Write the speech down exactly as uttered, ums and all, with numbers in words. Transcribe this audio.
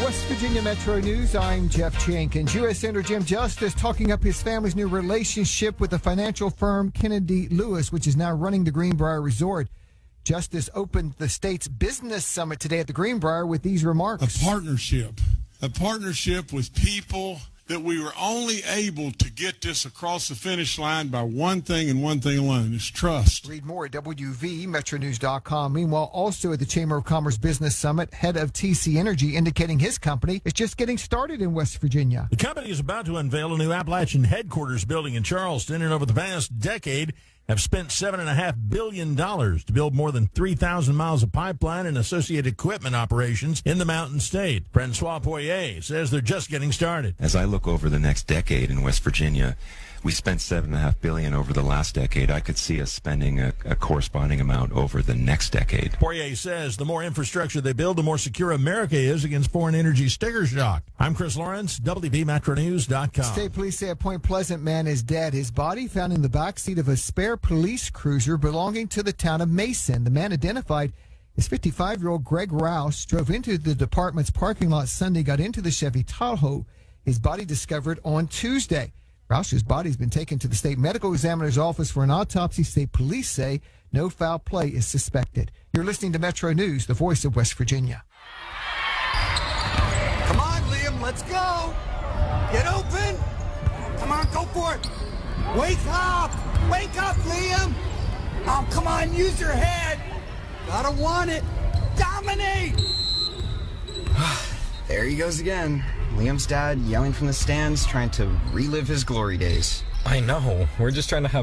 West Virginia Metro News, I'm Jeff Jenkins. U S Senator Jim Justice talking up his family's new relationship with the financial firm Kennedy Lewis, which is now running the Greenbrier Resort. Justice opened the state's business summit today at the Greenbrier with these remarks. A partnership, a partnership with people that we were only able to get this across the finish line by one thing and one thing alone, is trust. Read more at W V Metro News dot com. Meanwhile, also at the Chamber of Commerce Business Summit, head of T C Energy indicating his company is just getting started in West Virginia. The company is about to unveil a new Appalachian headquarters building in Charleston, and over the past decade have spent seven point five billion dollars to build more than three thousand miles of pipeline and associated equipment operations in the Mountain State. Francois Poirier says they're just getting started. As I look over the next decade in West Virginia, we spent seven point five billion dollars over the last decade. I could see us spending a, a corresponding amount over the next decade. Poirier says the more infrastructure they build, the more secure America is against foreign energy sticker shock. I'm Chris Lawrence, W V Metro News dot com. State police say a Point Pleasant man is dead. His body found in the backseat of a spare police cruiser belonging to the town of Mason. The man, identified as fifty-five-year-old Greg Rouse, drove into the department's parking lot Sunday, got into the Chevy Tahoe. His body discovered on Tuesday. Rouse's body has been taken to the state medical examiner's office for an autopsy. State police say no foul play is suspected. You're listening to Metro News, the voice of West Virginia. Come on, Liam, let's go. Get open. Come on, go for it. Wake up. Wake up, Liam. Oh, come on, use your head. Gotta want it. Dominate. There he goes again. Liam's dad yelling from the stands, trying to relive his glory days. I know. We're just trying to have